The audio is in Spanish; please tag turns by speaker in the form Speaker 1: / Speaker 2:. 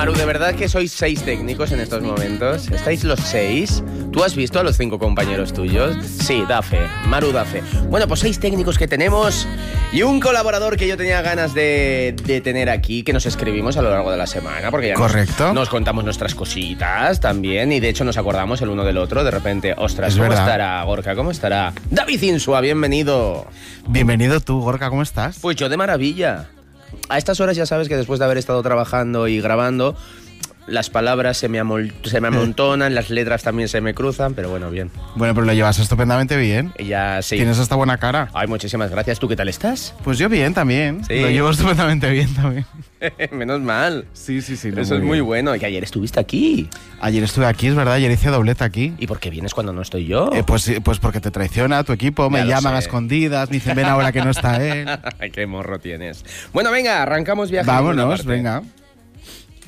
Speaker 1: Maru, de verdad que sois 6 técnicos en estos momentos. ¿Estáis los 6? ¿Tú has visto a los 5 compañeros tuyos? Sí, da fe. Maru da fe. Bueno, pues 6 técnicos que tenemos y un colaborador que yo tenía ganas de tener aquí, que nos escribimos a lo largo de la semana, porque ya nos contamos nuestras cositas también y de hecho nos acordamos el uno del otro. De repente, ostras, ¿cómo estará Gorka? ¿Cómo estará David Insua? Bienvenido.
Speaker 2: Bienvenido tú, Gorka, ¿cómo estás?
Speaker 1: Pues yo de maravilla. A estas horas ya sabes que después de haber estado trabajando y grabando, las palabras se me amontonan, las letras también se me cruzan, pero bueno, bien.
Speaker 2: Bueno, pero lo llevas estupendamente bien.
Speaker 1: Ya sí.
Speaker 2: Tienes hasta buena cara.
Speaker 1: Ay, muchísimas gracias. ¿Tú qué tal estás?
Speaker 2: Pues yo bien también.
Speaker 1: Sí.
Speaker 2: Lo llevo estupendamente bien también.
Speaker 1: Menos mal.
Speaker 2: Sí.
Speaker 1: Eso es muy bueno. Y que ayer estuviste aquí.
Speaker 2: Ayer estuve aquí, es verdad. Ayer hice doblete aquí.
Speaker 1: ¿Y por qué vienes cuando no estoy yo?
Speaker 2: Pues porque te traiciona tu equipo. Me llaman a escondidas. Me dicen, ven ahora que no está él.
Speaker 1: Qué morro tienes. Bueno, venga, arrancamos viaje.
Speaker 2: Vámonos, venga.